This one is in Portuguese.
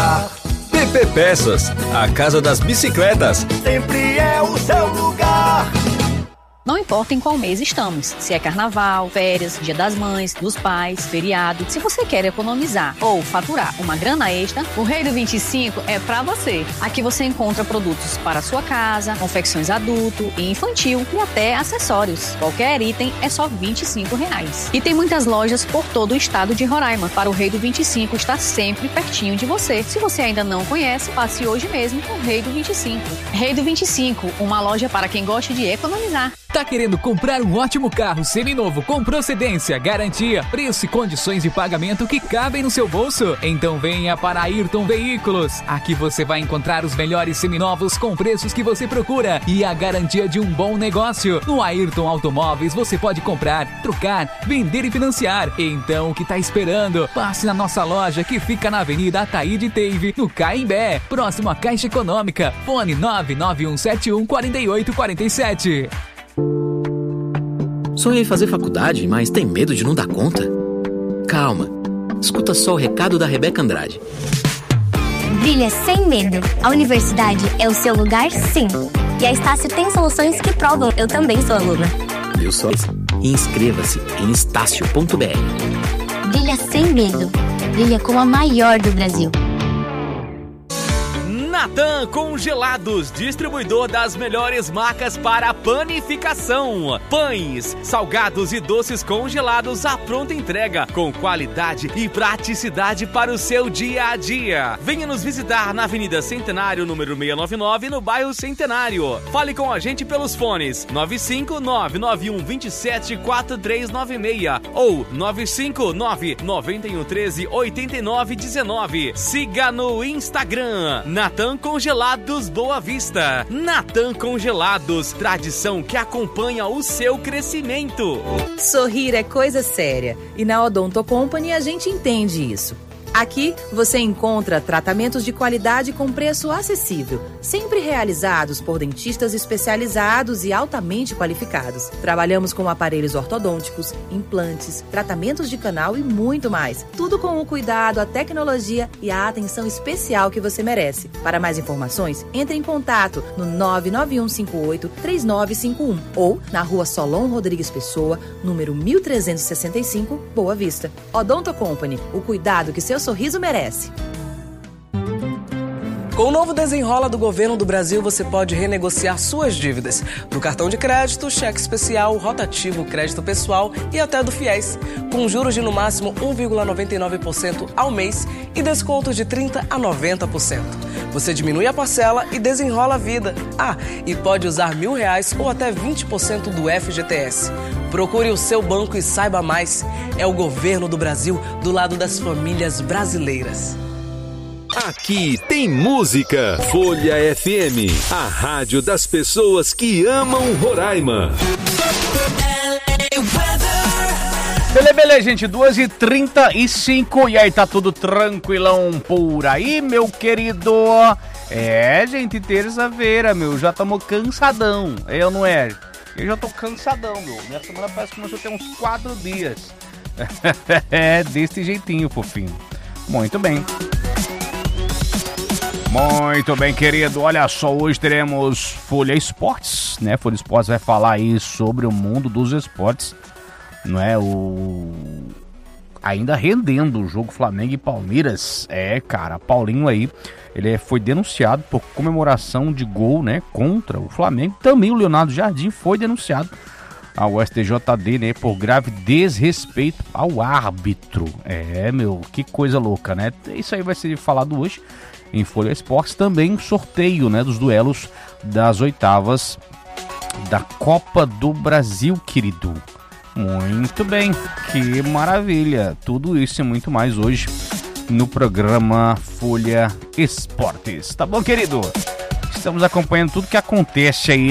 lugar. PP Peças, a casa das bicicletas. Sempre é o seu lugar. Não importa em qual mês estamos, se é carnaval, férias, dia das mães, dos pais, feriado. Se você quer economizar ou faturar uma grana extra, o Rei do 25 é pra você. Aqui você encontra produtos para sua casa, confecções adulto e infantil e até acessórios. Qualquer item é só R$25. E tem muitas lojas por todo o estado de Roraima. Para o Rei do 25 estar sempre pertinho de você. Se você ainda não conhece, passe hoje mesmo no Rei do 25. Rei do 25, uma loja para quem gosta de economizar. Tá querendo comprar um ótimo carro seminovo com procedência, garantia, preço e condições de pagamento que cabem no seu bolso? Então venha para a Ayrton Veículos. Aqui você vai encontrar os melhores seminovos com preços que você procura e a garantia de um bom negócio. No Ayrton Automóveis você pode comprar, trocar, vender e financiar. Então o que tá esperando? Passe na nossa loja que fica na Avenida Ataíde Teive, no Caimbé, próximo à Caixa Econômica. Fone 991714847. Sonha em fazer faculdade, mas tem medo de não dar conta? Calma, escuta só o recado da Rebeca Andrade. Brilha sem medo. A universidade é o seu lugar, sim. E a Estácio tem soluções que provam. Eu também sou aluna. Viu só? Inscreva-se em estácio.br. Brilha sem medo. Brilha como a maior do Brasil. Natan Congelados, distribuidor das melhores marcas para panificação. Pães, salgados e doces congelados à pronta entrega, com qualidade e praticidade para o seu dia a dia. Venha nos visitar na Avenida Centenário, número 699, no bairro Centenário. Fale com a gente pelos fones 95991274396 ou 95991138919. Siga no Instagram, Natan Congelados Boa Vista. Natan Congelados, tradição que acompanha o seu crescimento. Sorrir é coisa séria e na Odonto Company a gente entende isso. Aqui você encontra tratamentos de qualidade com preço acessível, sempre realizados por dentistas especializados e altamente qualificados. Trabalhamos com aparelhos ortodônticos, implantes, tratamentos de canal e muito mais. Tudo com o cuidado, a tecnologia e a atenção especial que você merece. Para mais informações, entre em contato no 991583951 ou na Rua Solon Rodrigues Pessoa, número 1365, Boa Vista. Odonto Company, o cuidado que seu sorriso merece. Com o novo Desenrola do Governo do Brasil, você pode renegociar suas dívidas do cartão de crédito, cheque especial, rotativo, crédito pessoal e até do FIES, com juros de no máximo 1,99% ao mês e descontos de 30% a 90%. Você diminui a parcela e desenrola a vida. Ah, e pode usar R$1.000 ou até 20% do FGTS. Procure o seu banco e saiba mais. É o governo do Brasil do lado das famílias brasileiras. Aqui tem música. Folha FM, a rádio das pessoas que amam Roraima. Beleza, gente, 2h35 e aí, tá tudo tranquilão por aí, meu querido? É, gente, terça-feira, meu, já estamos cansadão, eu não é? Eu já tô cansadão, meu, minha semana parece que começou a ter uns 4 dias. É, desse jeitinho, fofinho. Muito bem. Muito bem, querido. Olha só, hoje teremos Folha Esportes, né? Folha Esportes vai falar aí sobre o mundo dos esportes, não é? Ainda rendendo o jogo Flamengo e Palmeiras. É, cara, Paulinho aí, ele foi denunciado por comemoração de gol, né? Contra o Flamengo. Também o Leonardo Jardim foi denunciado ao STJD, né? Por grave desrespeito ao árbitro. É, meu, que coisa louca, né? Isso aí vai ser falado hoje em Folha Esportes. Também sorteio, né, dos duelos das oitavas da Copa do Brasil, querido. Muito bem, que maravilha. Tudo isso e muito mais hoje no programa Folha Esportes. Tá bom, querido? Estamos acompanhando tudo que acontece aí